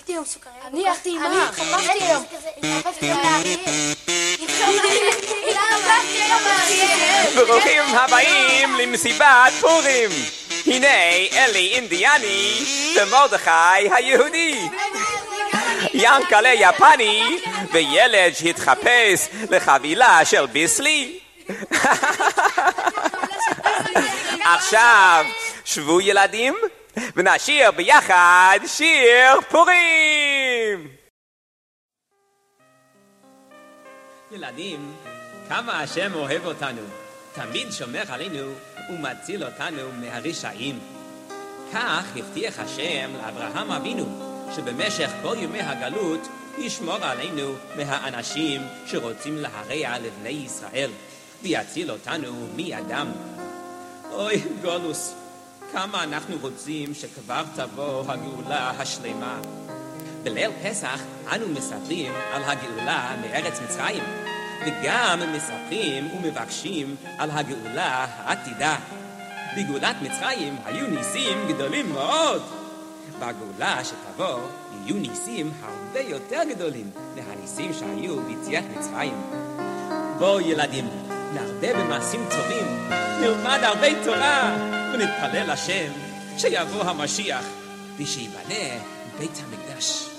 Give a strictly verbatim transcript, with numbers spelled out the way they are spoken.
התחפשתי היום סוכריה. אני הלכתי עם מה? התחפשתי היום. התחפשתי היום לאריה. ברוכים הבאים למסיבת פורים. הנה אלי אינדיאני ומרדכי היהודי. ינקלה יפני וילד שהתחפש לחבילה של ביסלי. עכשיו שבו ילדים ונשיר ביחד שיר פורים. ילדים, כמה השם אוהב אותנו, תמיד שומר עלינו ומציל אותנו מהרשעים. כך הבטיח השם לאברהם אבינו שבמשך כל ימי הגלות ישמור עלינו מהאנשים שרוצים להרע לבני ישראל ויציל אותנו מידם. אוי גולוס, כמה אנחנו רוצים שכבר תבוא הגאולה השלמה. בליל פסח אנו מספרים על הגאולה מארץ מצרים, וגם מספרים ומבקשים על הגאולה העתידה. בגאולת מצרים היו ניסים גדולים מאוד. בגאולה שתבוא יהיו ניסים הרבה יותר גדולים מהניסים שהיו ביציאת מצרים. בואו ילדים, נרבה במעשים טובים, נלמד הרבה תורה ונתפלל לשם שיבוא המשיח ושיבנה בית המקדש.